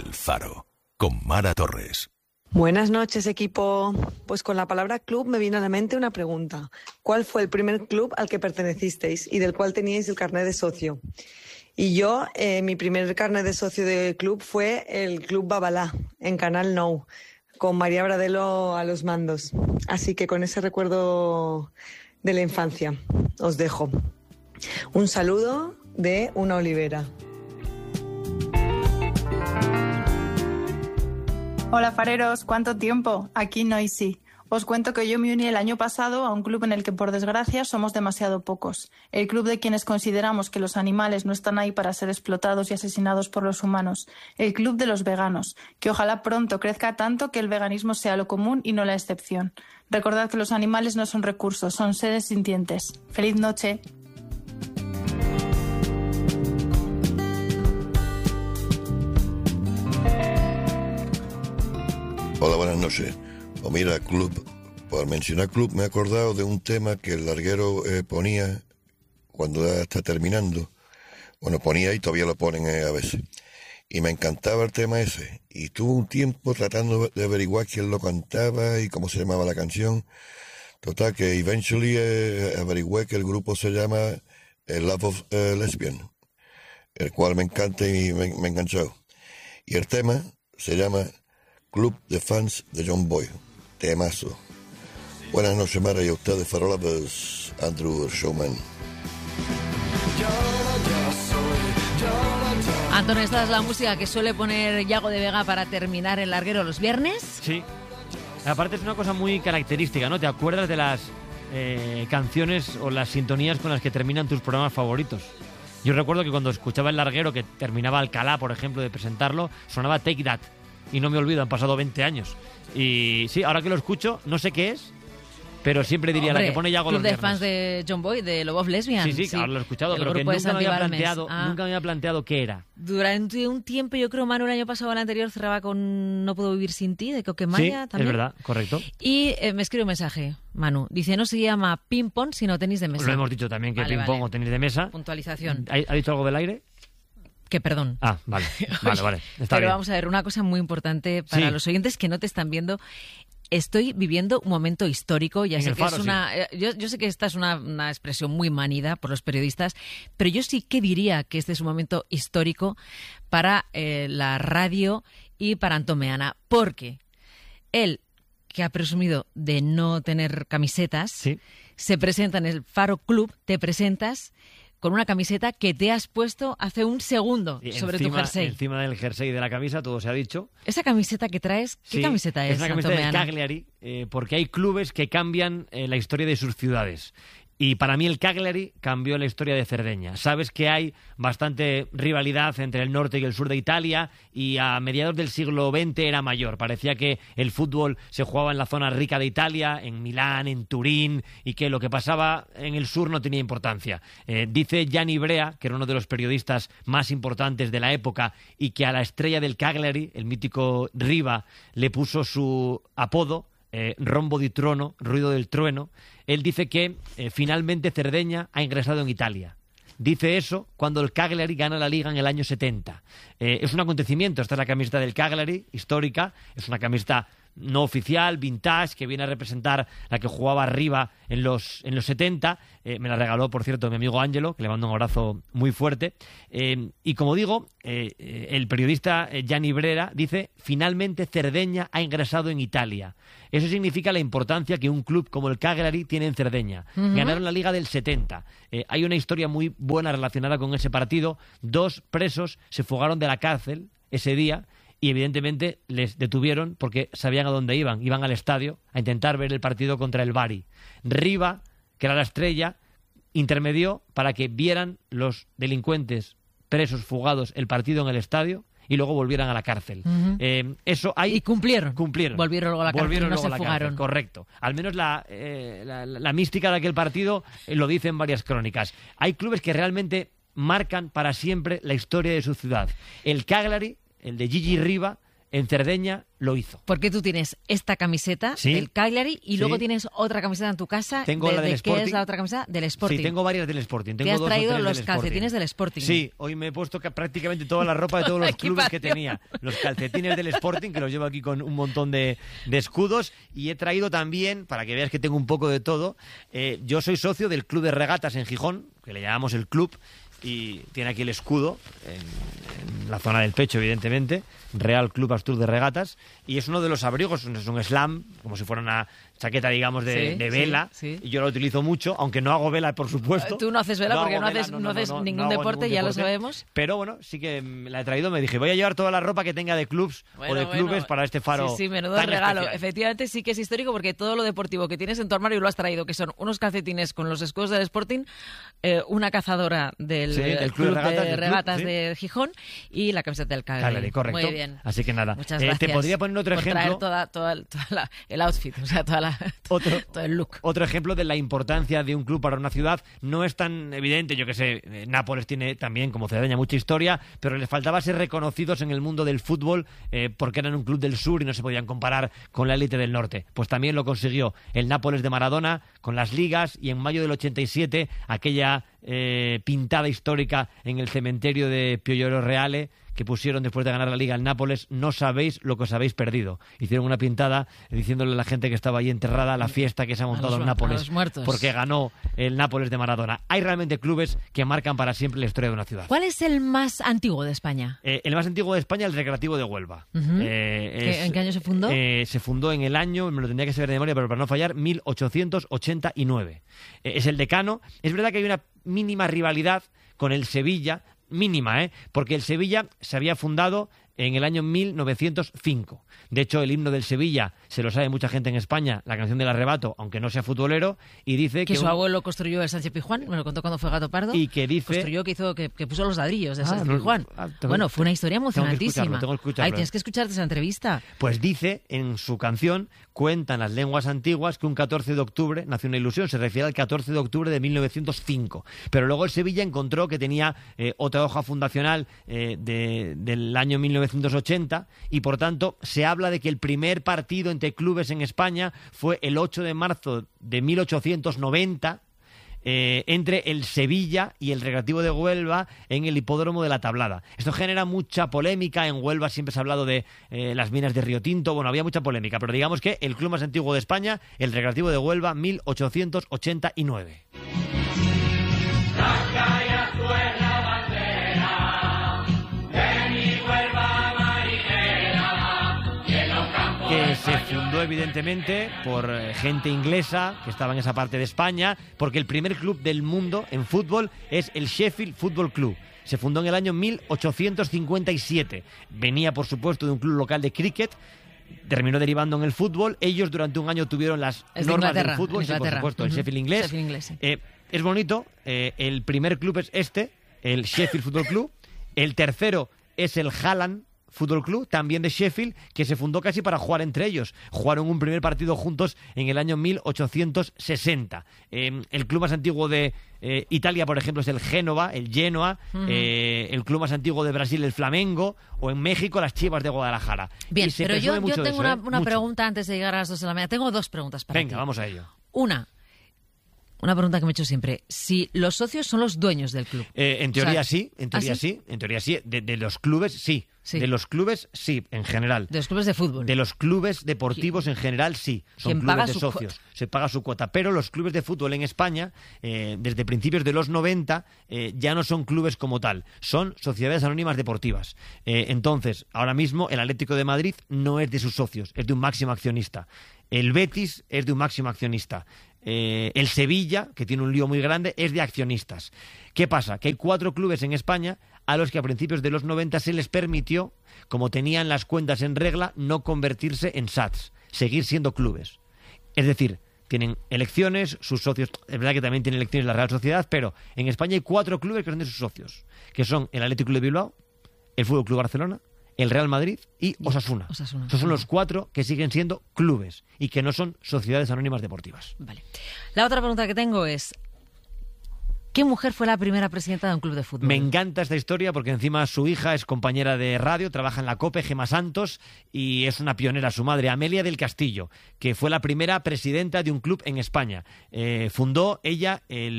El Faro, con Mara Torres. Buenas noches, equipo. Pues con la palabra club me vino a la mente una pregunta. ¿Cuál fue el primer club al que pertenecisteis y del cual teníais el carnet de socio? Y yo, mi primer carnet de socio de club fue el Club Babalá, en Canal Nou, con María Bradelo a los mandos. Así que con ese recuerdo de la infancia os dejo. Un saludo de una olivera. Hola fareros, ¿cuánto tiempo? Aquí Noisy. Os cuento que yo me uní el año pasado a un club en el que por desgracia somos demasiado pocos. El club de quienes consideramos que los animales no están ahí para ser explotados y asesinados por los humanos. El club de los veganos, que ojalá pronto crezca tanto que el veganismo sea lo común y no la excepción. Recordad que los animales no son recursos, son seres sintientes. ¡Feliz noche! Hola, buenas noches. Pues mira, club, por mencionar club me he acordado de un tema que el larguero ponía cuando ya está terminando. Bueno, ponía y todavía lo ponen a veces. Y me encantaba el tema ese. Y estuve un tiempo tratando de averiguar quién lo cantaba y cómo se llamaba la canción. Total, que eventually averigüé que el grupo se llama Love of Lesbian, el cual me encanta y me ha enganchado. Y el tema se llama Club de Fans de John Boy. Temazo. Buenas noches, Mara, y a ustedes, Farolavers, Andrew, el showman. Antonio, esta es la música que suele poner Yago de Vega para terminar el larguero los viernes. Sí. Aparte es una cosa muy característica, ¿no? ¿Te acuerdas de las canciones o las sintonías con las que terminan tus programas favoritos? Yo recuerdo que cuando escuchaba el larguero, que terminaba Alcalá, por ejemplo, de presentarlo, sonaba Take That. Y no me olvido, han pasado 20 años. Y sí, ahora que lo escucho, no sé qué es, pero siempre diría, la que pone Yago los viernes. Club de fans de John Boy, de Love of Lesbian. Sí, claro, lo he escuchado, pero que nunca me había planteado qué era. Durante un tiempo, yo creo, Manu, el año pasado o el anterior, cerraba con No puedo vivir sin ti, de Coquemaya. Sí, también. Es verdad, correcto. Y me escribe un mensaje, Manu. Dice, no se llama ping-pong, sino tenis de mesa. Lo hemos dicho también, que ping-pong o tenis de mesa. Puntualización. ¿Ha dicho algo del aire? Que perdón. Ah, vale. Vale. Está Pero bien. vamos a ver, una cosa muy importante para los oyentes que no te están viendo. Estoy viviendo un momento histórico. Ya sé que es una. Sí. Yo sé que esta es una expresión muy manida por los periodistas, pero yo sí que diría que este es un momento histórico para la radio y para Antón Meana, porque él, que ha presumido de no tener camisetas, se presenta en el Faro Club, te presentas con una camiseta que te has puesto hace un segundo sobre tu jersey. Encima del jersey de la camisa, todo se ha dicho. Esa camiseta que traes, ¿qué camiseta es? Es una camiseta del Cagliari, porque hay clubes que cambian la historia de sus ciudades. Y para mí el Cagliari cambió la historia de Cerdeña. Sabes que hay bastante rivalidad entre el norte y el sur de Italia, y a mediados del siglo XX era mayor. Parecía que el fútbol se jugaba en la zona rica de Italia, en Milán, en Turín, y que lo que pasaba en el sur no tenía importancia. Dice Gianni Brea, que era uno de los periodistas más importantes de la época, y que a la estrella del Cagliari, el mítico Riva, le puso su apodo, Rombo di Trono, ruido del trueno. Él dice que finalmente Cerdeña ha ingresado en Italia. Dice eso cuando el Cagliari gana la Liga en el año 70. Es un acontecimiento. Esta es la camiseta del Cagliari, histórica. Es una camiseta no oficial, vintage, que viene a representar la que jugaba arriba en los 70. Me la regaló, por cierto, mi amigo Ángelo, que le mando un abrazo muy fuerte. Y como digo, el periodista Gianni Brera dice, finalmente Cerdeña ha ingresado en Italia. Eso significa la importancia que un club como el Cagliari tiene en Cerdeña. Ganaron la Liga del 70. Hay una historia muy buena relacionada con ese partido. 2 presos se fugaron de la cárcel ese día, y evidentemente les detuvieron porque sabían a dónde iban. Iban al estadio a intentar ver el partido contra el Bari. Riva, que era la estrella, intermedió para que vieran los delincuentes presos fugados el partido en el estadio y luego volvieran a la cárcel. Eso hay... Y cumplieron. Volvieron luego a la cárcel, no se fugaron. Cárcel, correcto. Al menos la mística de aquel partido lo dice en varias crónicas. Hay clubes que realmente marcan para siempre la historia de su ciudad. El Cagliari, el de Gigi Riva, en Cerdeña lo hizo. Porque tú tienes esta camiseta del Cagliari y luego tienes otra camiseta en tu casa. Tengo la del Sporting. ¿Qué es la otra camiseta? Del Sporting. Sí, tengo varias del Sporting. Te has traído los calcetines del Sporting. Sí, hoy me he puesto prácticamente toda la ropa de todos los clubes que tenía. Los calcetines del Sporting, que los llevo aquí con un montón de escudos. Y he traído también, para que veas que tengo un poco de todo, yo soy socio del Club de Regatas en Gijón, que le llamamos el club, y tiene aquí el escudo en la zona del pecho, evidentemente, Real Club Astur de Regatas, y es uno de los abrigos, es un slam, como si fuera una chaqueta, digamos, de vela, y yo lo utilizo mucho, aunque no hago vela, por supuesto. Tú no haces vela porque no haces ningún deporte, ya lo sabemos. Pero bueno, sí que me la he traído, me dije, voy a llevar toda la ropa que tenga de clubs o de clubes para este faro. Sí, menudo regalo. Especial. Efectivamente sí que es histórico porque todo lo deportivo que tienes en tu armario lo has traído, que son unos calcetines con los escudos del Sporting, una cazadora del Club de Regatas de Gijón y la camiseta del Cagliari. Correcto. Muy bien. Así que nada, muchas gracias. Te podría poner otro ejemplo. Traer todo el outfit, o sea, todo el look. Otro ejemplo de la importancia de un club para una ciudad. No es tan evidente, yo que sé, Nápoles tiene también, como Cerdeña, mucha historia, pero les faltaba ser reconocidos en el mundo del fútbol porque eran un club del sur y no se podían comparar con la élite del norte. Pues también lo consiguió el Nápoles de Maradona con las ligas, y en mayo del 87 aquella pintada histórica en el cementerio de Piolloro Reale que pusieron después de ganar la Liga al Nápoles: no sabéis lo que os habéis perdido. Hicieron una pintada diciéndole a la gente que estaba ahí enterrada la fiesta que se ha montado en Nápoles porque ganó el Nápoles de Maradona. Hay realmente clubes que marcan para siempre la historia de una ciudad. ¿Cuál es el más antiguo de España? El más antiguo de España, el Recreativo de Huelva. ¿En qué año se fundó? Se fundó en el año, me lo tendría que saber de memoria, pero para no fallar, 1889. Es el decano. Es verdad que hay una mínima rivalidad con el Sevilla, mínima, porque el Sevilla se había fundado en el año 1905. De hecho, el himno del Sevilla se lo sabe mucha gente en España, la canción del arrebato, aunque no sea futbolero, y dice que su abuelo construyó el Sánchez Pizjuán, me lo contó cuando fue Gato Pardo, y que dice construyó, que puso los ladrillos de Sánchez Pizjuán. Bueno, fue una historia emocionantísima. Tengo que escucharlo. Ay, tienes que escucharte esa entrevista. Pues dice, en su canción, cuentan las lenguas antiguas que un 14 de octubre nació una ilusión, se refiere al 14 de octubre de 1905. Pero luego el Sevilla encontró que tenía otra hoja fundacional del año 1980, y por tanto se habla de que el primer partido entre clubes en España fue el 8 de marzo de 1890 entre el Sevilla y el Recreativo de Huelva en el hipódromo de la Tablada. Esto genera mucha polémica. En Huelva siempre se ha hablado de las minas de Río Tinto. Bueno, había mucha polémica, pero digamos que el club más antiguo de España, el Recreativo de Huelva, 1889. Que se fundó evidentemente por gente inglesa que estaba en esa parte de España, porque el primer club del mundo en fútbol es el Sheffield Football Club. Se fundó en el año 1857. Venía, por supuesto, de un club local de cricket. Terminó derivando en el fútbol. Ellos durante un año tuvieron las normas del fútbol, sí, por supuesto, el Sheffield inglés. Es bonito. El primer club es el Sheffield Football Club. El tercero es el Halland Fútbol Club, también de Sheffield, que se fundó casi para jugar entre ellos. Jugaron un primer partido juntos en el año 1860. El club más antiguo de Italia, por ejemplo, es el Genoa. El club más antiguo de Brasil, el Flamengo, o en México, las Chivas de Guadalajara. Bien, pero yo tengo una pregunta antes de llegar a las 2 de la mañana. Tengo dos preguntas para ti. Venga, vamos a ello. Una pregunta que me he hecho siempre. Si los socios son los dueños del club. En teoría sí. En teoría sí. De los clubes sí. De los clubes sí, en general. De los clubes de fútbol. De los clubes deportivos en general sí. Son clubes de socios. Se paga su cuota. Pero los clubes de fútbol en España, desde principios de los 90, ya no son clubes como tal. Son sociedades anónimas deportivas. Entonces, ahora mismo el Atlético de Madrid no es de sus socios, es de un máximo accionista. El Betis es de un máximo accionista. El Sevilla, que tiene un lío muy grande, es de accionistas. ¿Qué pasa? Que hay 4 clubes en España a los que a principios de los 90 se les permitió, como tenían las cuentas en regla, no convertirse en SATs, seguir siendo clubes. Es decir, tienen elecciones, sus socios, es verdad que también tienen elecciones la Real Sociedad, pero en España hay 4 clubes que son de sus socios, que son el Atlético de Bilbao, el Fútbol Club Barcelona, el Real Madrid y Osasuna. Esos son los 4 que siguen siendo clubes y que no son sociedades anónimas deportivas. Vale. La otra pregunta que tengo es, ¿Qué mujer fue la primera presidenta de un club de fútbol? Me encanta esta historia porque encima su hija es compañera de radio, trabaja en la COPE, Gemma Santos, y es una pionera, su madre, Amelia del Castillo, que fue la primera presidenta de un club en España. Fundó ella el